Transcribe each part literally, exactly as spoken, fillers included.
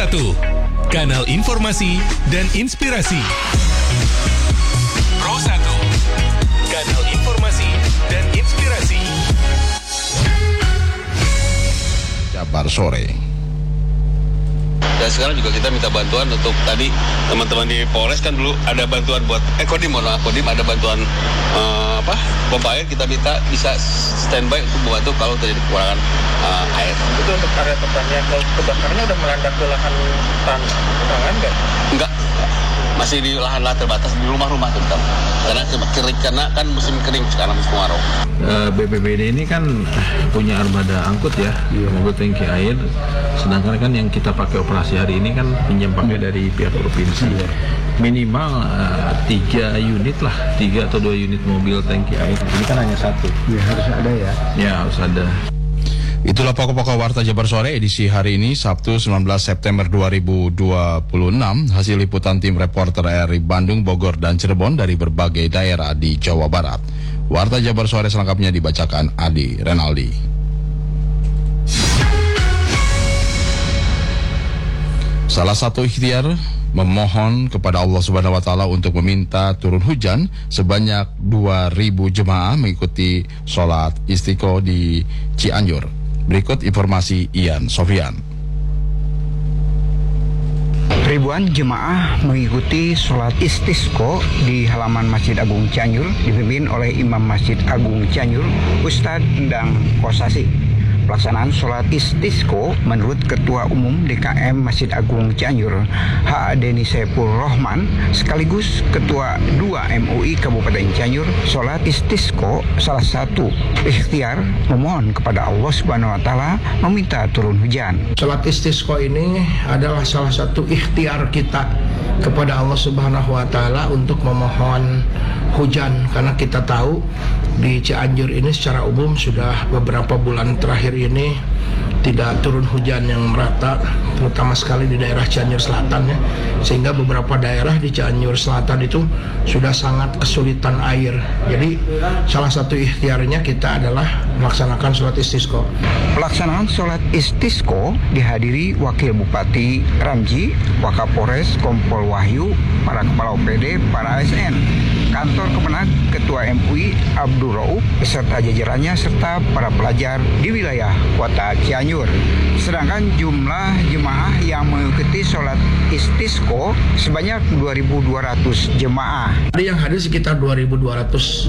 satu, kanal informasi dan inspirasi. Pro satu, kanal informasi dan inspirasi. Jabar Sore. Dan sekarang juga kita minta bantuan untuk tadi teman-teman di Polres kan dulu ada bantuan buat eh Kodim, mohon maaf Kodim ada bantuan uh, apa pompa air, kita minta bisa standby untuk membantu kalau terjadi kekurangan uh, air. Itu untuk area pertanian, kalau kebakarannya udah melanda ke lahan tangan nggak? Enggak, masih di lahan-lahan terbatas di rumah-rumah terutama. Karena kering, karena kan musim kering sekarang musim kemarau. Uh, B P B D ini kan punya armada angkut ya, yeah. mobil tangki air. Sedangkan kan yang kita pakai operasi hari ini kan pinjam pakai dari pihak provinsi. Yeah. Minimal uh, tiga unit lah, tiga atau dua unit mobil tangki air. Ini kan hanya satu. Ya, harus ada ya. Ya harus ada. Itulah pokok-pokok Warta Jabar Sore edisi hari ini Sabtu sembilan belas September dua ribu dua puluh enam. Hasil liputan tim reporter R I Bandung, Bogor, dan Cirebon dari berbagai daerah di Jawa Barat. Warta Jabar Sore selengkapnya dibacakan Adi Renaldi. Salah satu ikhtiar memohon kepada Allah Subhanahu wa taala untuk meminta turun hujan sebanyak dua ribu jemaah mengikuti sholat istiqo di Cianjur. Berikut informasi Ian Sofian. Ribuan jemaah mengikuti sholat istisqo di halaman Masjid Agung Cianjur dipimpin oleh Imam Masjid Agung Cianjur, Ustadz Endang Kosasi. Pelaksanaan sholat istisqo menurut Ketua Umum D K M Masjid Agung Cianjur, H. Deni Saiful Rohman, sekaligus Ketua dua M U I Kabupaten Cianjur, sholat istisqo salah satu ikhtiar memohon kepada Allah Subhanahu wa taala meminta turun hujan. Sholat istisqo ini adalah salah satu ikhtiar kita kepada Allah Subhanahu wa taala untuk memohon hujan, karena kita tahu di Cianjur ini secara umum sudah beberapa bulan terakhir ini tidak turun hujan yang merata, terutama sekali di daerah Cianjur Selatan ya, sehingga beberapa daerah di Cianjur Selatan itu sudah sangat kesulitan air. Jadi salah satu ikhtiarnya kita adalah melaksanakan sholat istisqo. Pelaksanaan sholat istisqo dihadiri Wakil Bupati Ramji, Wakapolres, Kompol Wahyu, para kepala O P D, para A S N, kantor Kemenag, Ketua M U I Abdul Rauf beserta jajarannya serta para pelajar di wilayah kota Cianjur. Sedangkan jumlah jemaah yang mengikuti sholat istisqo sebanyak dua ribu dua ratus jemaah. Ada yang hadir sekitar dua ribu dua ratus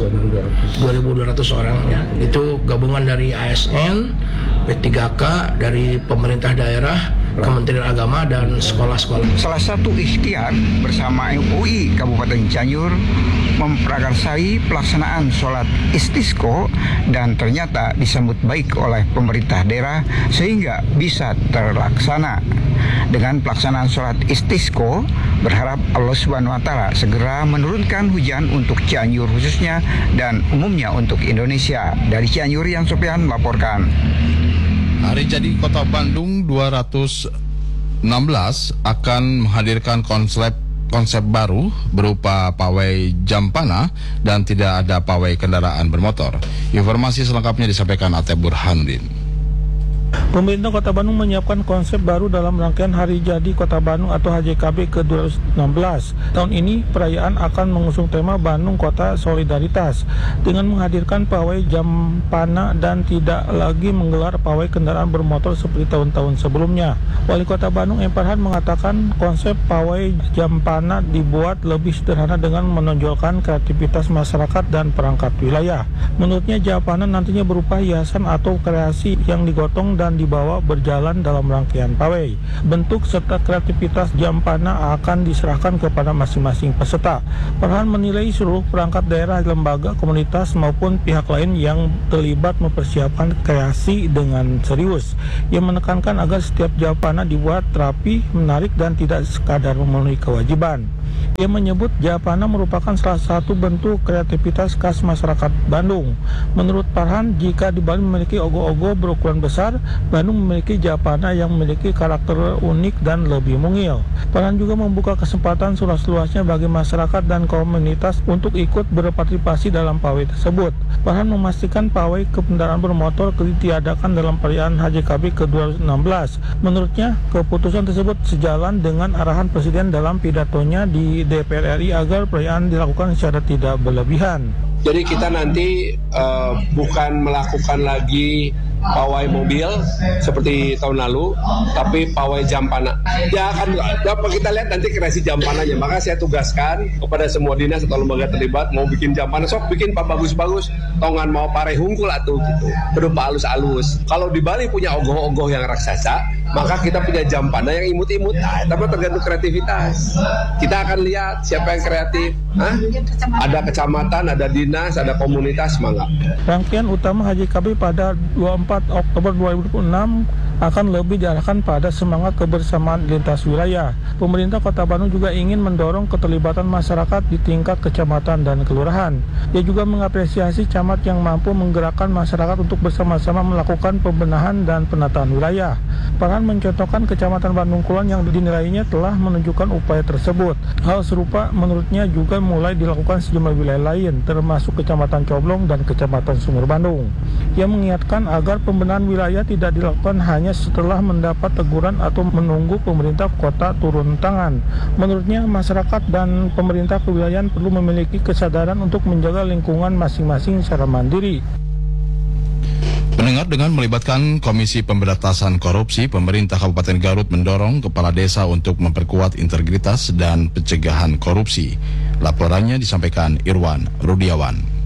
orang ya. Itu gabungan dari A S N, P tiga K, dari pemerintah daerah, Kementerian Agama, dan sekolah-sekolah. Salah satu ikhtiar bersama M U I Kabupaten Cianjur memprakarsai pelaksanaan sholat istisqo dan ternyata disambut baik oleh pemerintah daerah sehingga bisa terlaksana. Dengan pelaksanaan sholat istisqo, berharap Allah Subhanahu wa taala segera menurunkan hujan untuk Cianjur khususnya dan umumnya untuk Indonesia. Dari Cianjur, Yan Sofian melaporkan. Hari Jadi Kota Bandung dua ribu enam belas akan menghadirkan konsep konsep baru berupa pawai Jampana dan tidak ada pawai kendaraan bermotor. Informasi selengkapnya disampaikan Atep Burhanuddin. Pemerintah Kota Bandung menyiapkan konsep baru dalam rangkaian Hari Jadi Kota Bandung atau H J K B ke dua ribu enam belas. Tahun ini perayaan akan mengusung tema Bandung Kota Solidaritas dengan menghadirkan pawai Jampana dan tidak lagi menggelar pawai kendaraan bermotor seperti tahun-tahun sebelumnya. Wali Kota Bandung M. Farhan mengatakan konsep pawai Jampana dibuat lebih sederhana dengan menonjolkan kreativitas masyarakat dan perangkat wilayah. Menurutnya Jampana nantinya berupa hiasan atau kreasi yang digotong dan dan dibawa berjalan dalam rangkaian pawai. Bentuk serta kreativitas Jampana akan diserahkan kepada masing-masing peserta. Farhan menilai seluruh perangkat daerah, lembaga, komunitas maupun pihak lain yang terlibat mempersiapkan kreasi dengan serius. Ia menekankan agar setiap Jampana dibuat rapi, menarik dan tidak sekadar memenuhi kewajiban. Ia menyebut Japana merupakan salah satu bentuk kreativitas khas masyarakat Bandung. Menurut Farhan, jika di Bali memiliki ogoh-ogoh berukuran besar, Bandung memiliki Japana yang memiliki karakter unik dan lebih mungil. Farhan juga membuka kesempatan seluas-luasnya bagi masyarakat dan komunitas untuk ikut berpartisipasi dalam pawai tersebut. Farhan memastikan pawai kendaraan bermotor ditiadakan dalam perayaan H J K B ke dua ratus enam belas. Menurutnya, keputusan tersebut sejalan dengan arahan Presiden dalam pidatonya di D P R R I agar perayaan dilakukan secara tidak berlebihan. Jadi kita nanti uh, bukan melakukan lagi pawai mobil seperti tahun lalu, tapi pawai jampana. Ya kan, apa kita lihat nanti kreasi jampananya. Maka saya tugaskan kepada semua dinas atau lembaga terlibat mau bikin jampana, sok bikin pak bagus-bagus, tongan mau pare hungkul atau gitu, berupa alus-alus. Kalau di Bali punya ogoh-ogoh yang raksasa, maka kita punya jampana yang imut-imut. Nah, tapi tergantung kreativitas. Kita akan lihat siapa yang kreatif. Hah? Ada kecamatan, ada dinas, ada komunitas, semangat. Rangkaian utama H J K B pada dua puluh empat Oktober dua ribu dua puluh enam akan lebih diarahkan pada semangat kebersamaan lintas wilayah. Pemerintah Kota Bandung juga ingin mendorong keterlibatan masyarakat di tingkat kecamatan dan kelurahan. Dia juga mengapresiasi camat yang mampu menggerakkan masyarakat untuk bersama-sama melakukan pembenahan dan penataan wilayah. Farhan mencontohkan Kecamatan Bandung Kulon yang dinilainya telah menunjukkan upaya tersebut. Hal serupa menurutnya juga mulai dilakukan sejumlah wilayah lain, termasuk Kecamatan Coblong dan Kecamatan Sumur Bandung. Ia mengingatkan agar pembenahan wilayah tidak dilakukan hanya setelah mendapat teguran atau menunggu pemerintah kota turun tangan. Menurutnya, masyarakat dan pemerintah kewilayahan perlu memiliki kesadaran untuk menjaga lingkungan masing-masing secara mandiri. Pendengar, dengan melibatkan Komisi Pemberantasan Korupsi, pemerintah Kabupaten Garut mendorong kepala desa untuk memperkuat integritas dan pencegahan korupsi. Laporannya disampaikan Irwan Rudiawan.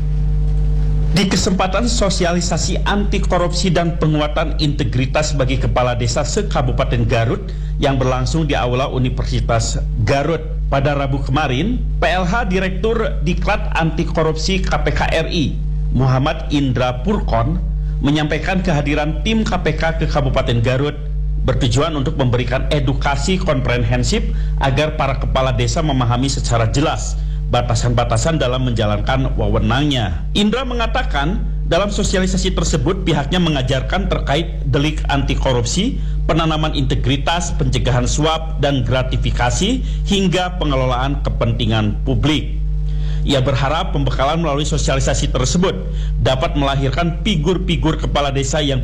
Di kesempatan sosialisasi anti korupsi dan penguatan integritas bagi kepala desa se-Kabupaten Garut yang berlangsung di Aula Universitas Garut pada Rabu kemarin, P L H Direktur Diklat Anti Korupsi K P K R I, Muhammad Indra Purkon, menyampaikan kehadiran tim K P K ke Kabupaten Garut bertujuan untuk memberikan edukasi komprehensif agar para kepala desa memahami secara jelas batasan-batasan dalam menjalankan wewenangnya. Indra mengatakan dalam sosialisasi tersebut pihaknya mengajarkan terkait delik anti korupsi, penanaman integritas, pencegahan suap dan gratifikasi hingga pengelolaan kepentingan publik. Ia berharap pembekalan melalui sosialisasi tersebut dapat melahirkan figur-figur kepala desa yang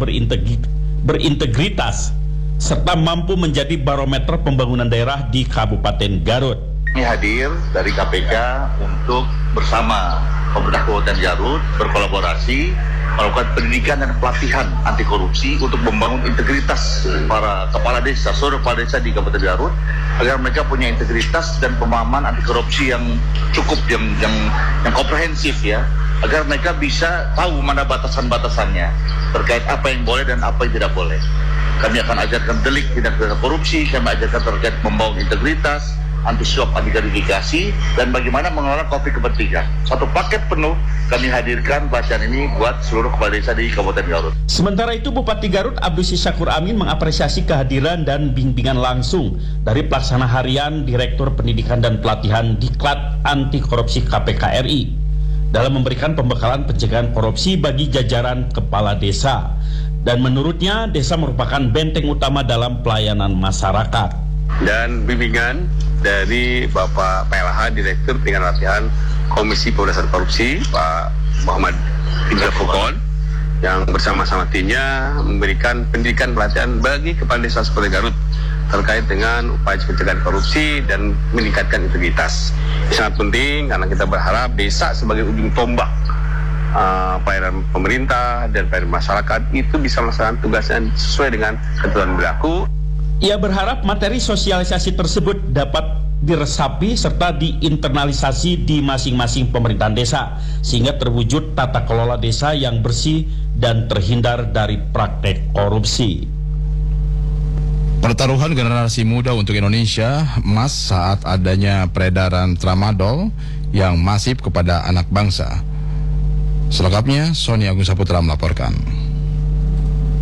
berintegritas serta mampu menjadi barometer pembangunan daerah di Kabupaten Garut. Kami hadir dari K P K untuk bersama pemerintah Kabupaten Garut berkolaborasi melakukan pendidikan dan pelatihan anti korupsi untuk membangun integritas para kepala desa, seluruh kepala desa di Kabupaten Garut agar mereka punya integritas dan pemahaman anti korupsi yang cukup, yang yang, yang komprehensif ya, agar mereka bisa tahu mana batasan-batasannya terkait apa yang boleh dan apa yang tidak boleh. Kami akan ajarkan delik tindak pidana korupsi, kami ajarkan terkait membangun integritas, anti suap, anti gratifikasi, dan bagaimana mengelola konflik kepentingan. Satu paket penuh kami hadirkan bacaan ini buat seluruh kepala desa di Kabupaten Garut. Sementara itu, Bupati Garut Abdus Syakur Amin mengapresiasi kehadiran dan bimbingan langsung dari pelaksana harian Direktur Pendidikan dan Pelatihan Diklat Anti Korupsi K P K R I dalam memberikan pembekalan pencegahan korupsi bagi jajaran kepala desa. Dan menurutnya, desa merupakan benteng utama dalam pelayanan masyarakat. Dan bimbingan dari Bapak P L H Direktur Pendidikan Latihan Komisi Pemberantasan Korupsi Pak Muhammad Indra Purkon yang bersama-sama timnya memberikan pendidikan pelatihan bagi kepala desa seperti Garut terkait dengan upaya pencegahan korupsi dan meningkatkan integritas. Ini sangat penting karena kita berharap desa sebagai ujung tombak uh, pelayanan pemerintah dan pelayanan masyarakat itu bisa melaksanakan tugasnya sesuai dengan ketentuan berlaku. Ia berharap materi sosialisasi tersebut dapat diresapi serta diinternalisasi di masing-masing pemerintahan desa sehingga terwujud tata kelola desa yang bersih dan terhindar dari praktek korupsi. Pertaruhan generasi muda untuk Indonesia emas saat adanya peredaran tramadol yang masif kepada anak bangsa. Selengkapnya, Sony Agung Saputra melaporkan.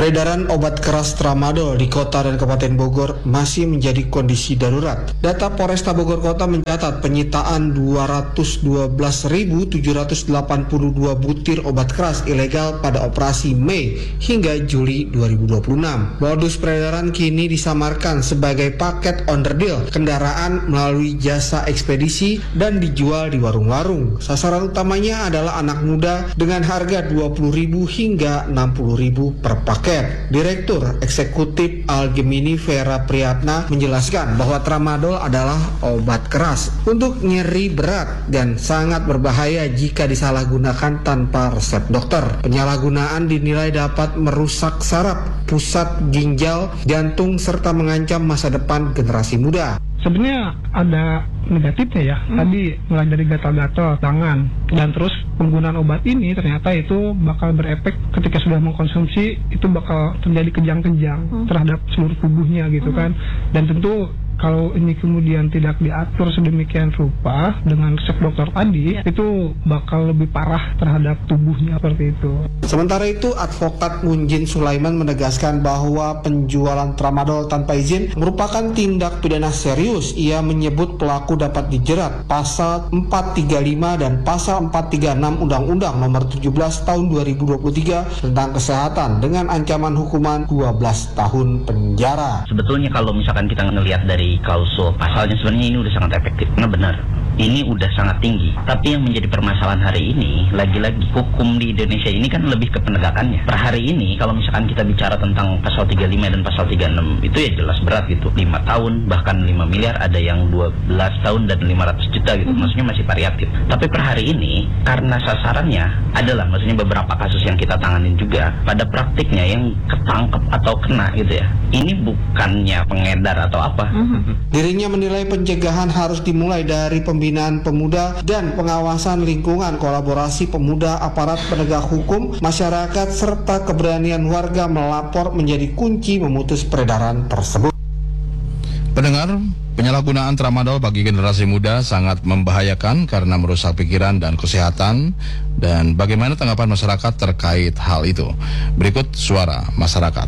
Peredaran obat keras tramadol di kota dan kabupaten Bogor masih menjadi kondisi darurat. Data Polresta Bogor Kota mencatat penyitaan dua ratus dua belas ribu tujuh ratus delapan puluh dua butir obat keras ilegal pada operasi Mei hingga Juli dua ribu dua puluh enam. Modus peredaran kini disamarkan sebagai paket onder deal kendaraan melalui jasa ekspedisi dan dijual di warung-warung. Sasaran utamanya adalah anak muda dengan harga dua puluh ribu hingga enam puluh ribu per paket. Direktur Eksekutif Algemini Vera Priyatna menjelaskan bahwa tramadol adalah obat keras untuk nyeri berat dan sangat berbahaya jika disalahgunakan tanpa resep dokter. Penyalahgunaan dinilai dapat merusak saraf, pusat ginjal, jantung, serta mengancam masa depan generasi muda. Sebenarnya ada negatifnya ya, hmm. tadi mulai dari gatal-gatal tangan, dan terus penggunaan obat ini ternyata itu bakal berefek ketika sudah mengkonsumsi, itu bakal terjadi kejang-kejang hmm. terhadap seluruh tubuhnya gitu hmm. kan, dan tentu kalau ini kemudian tidak diatur sedemikian rupa dengan resep dokter tadi, ya. itu bakal lebih parah terhadap tubuhnya seperti itu. Sementara itu, Advokat Munjin Sulaiman menegaskan bahwa penjualan tramadol tanpa izin merupakan tindak pidana serius. Ia menyebut pelaku dapat dijerat pasal empat tiga lima dan pasal empat tiga enam Undang-Undang Nomor tujuh belas Tahun dua ribu dua puluh tiga tentang kesehatan dengan ancaman hukuman dua belas tahun penjara. Sebetulnya kalau misalkan kita ngelihat dari klausul pasalnya, sebenarnya ini udah sangat efektif, karena benar ini udah sangat tinggi. Tapi yang menjadi permasalahan hari ini, lagi-lagi hukum di Indonesia ini kan lebih ke penegakannya. Per hari ini kalau misalkan kita bicara tentang pasal tiga puluh lima dan pasal tiga puluh enam, itu ya jelas berat gitu, lima tahun bahkan lima miliar, ada yang dua belas tahun dan lima ratus juta gitu, maksudnya masih variatif. Tapi per hari ini karena sasarannya adalah, maksudnya beberapa kasus yang kita tanganin juga, pada praktiknya yang ketangkep atau kena gitu ya, ini bukannya pengedar atau apa. Dirinya menilai pencegahan harus dimulai dari pembinaan pemuda dan pengawasan lingkungan, kolaborasi pemuda, aparat penegak hukum, masyarakat, serta keberanian warga melapor menjadi kunci memutus peredaran tersebut. Pendengar, penyalahgunaan tramadol bagi generasi muda sangat membahayakan karena merusak pikiran dan kesehatan. Dan bagaimana tanggapan masyarakat terkait hal itu? Berikut suara masyarakat.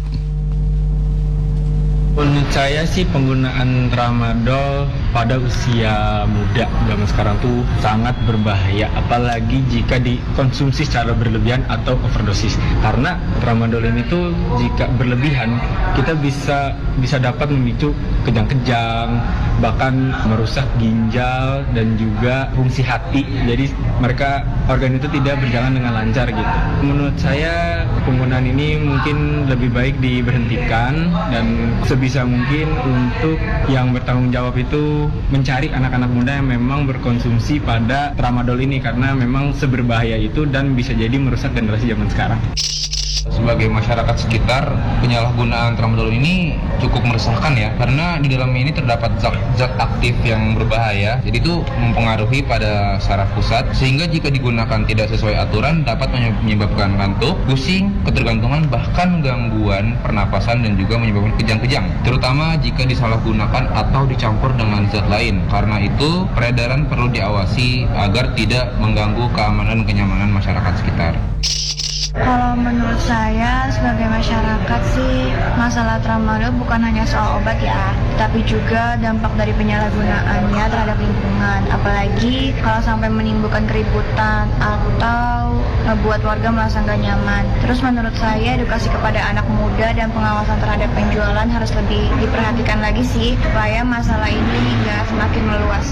Menurut saya sih penggunaan tramadol pada usia muda zaman sekarang tuh sangat berbahaya, apalagi jika dikonsumsi secara berlebihan atau overdosis. Karena tramadol ini tuh jika berlebihan kita bisa bisa dapat memicu kejang-kejang, bahkan merusak ginjal dan juga fungsi hati. Jadi mereka organ itu tidak berjalan dengan lancar gitu. Menurut saya penggunaan ini mungkin lebih baik diberhentikan, dan sebisa mungkin untuk yang bertanggung jawab itu mencari anak-anak muda yang memang berkonsumsi pada tramadol ini, karena memang seberbahaya itu dan bisa jadi merusak generasi zaman sekarang. Sebagai masyarakat sekitar, penyalahgunaan tramadol ini cukup meresahkan ya, karena di dalamnya ini terdapat zat-zat aktif yang berbahaya, jadi itu mempengaruhi pada saraf pusat, sehingga jika digunakan tidak sesuai aturan dapat menyebabkan ngantuk, pusing, ketergantungan, bahkan gangguan pernapasan dan juga menyebabkan kejang-kejang, terutama jika disalahgunakan atau dicampur dengan zat lain. Karena itu peredaran perlu diawasi agar tidak mengganggu keamanan dan kenyamanan masyarakat sekitar. Kalau menurut saya sebagai masyarakat sih, masalah tramadol bukan hanya soal obat ya, tapi juga dampak dari penyalahgunaannya terhadap lingkungan. Apalagi kalau sampai menimbulkan keributan atau membuat warga merasa nggak nyaman. Terus menurut saya edukasi kepada anak muda dan pengawasan terhadap penjualan harus lebih diperhatikan lagi sih, supaya masalah ini nggak semakin meluas.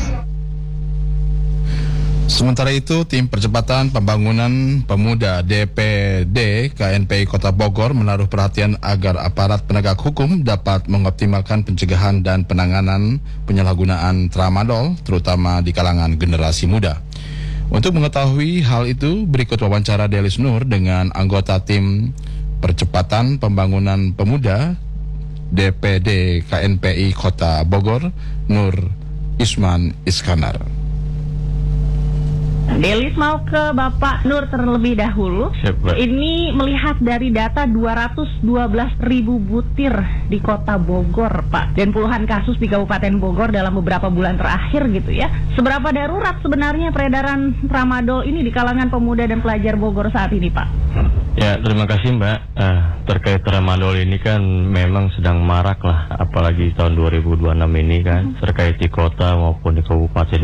Sementara itu, Tim Percepatan Pembangunan Pemuda D P D K N P I Kota Bogor menaruh perhatian agar aparat penegak hukum dapat mengoptimalkan pencegahan dan penanganan penyalahgunaan tramadol, terutama di kalangan generasi muda. Untuk mengetahui hal itu, berikut wawancara Delis Nur dengan anggota Tim Percepatan Pembangunan Pemuda D P D K N P I Kota Bogor, Nur Isman Iskandar. Delis mau ke Bapak Nur terlebih dahulu. Siap, ini melihat dari data dua ratus dua belas ribu butir di Kota Bogor, Pak, dan puluhan kasus di Kabupaten Bogor dalam beberapa bulan terakhir gitu ya. Seberapa darurat sebenarnya peredaran tramadol ini di kalangan pemuda dan pelajar Bogor saat ini, Pak? Ya, terima kasih Mbak. Uh, terkait tramadol ini kan memang sedang marak lah, apalagi tahun dua ribu dua puluh enam ini kan, terkait di kota maupun di kabupaten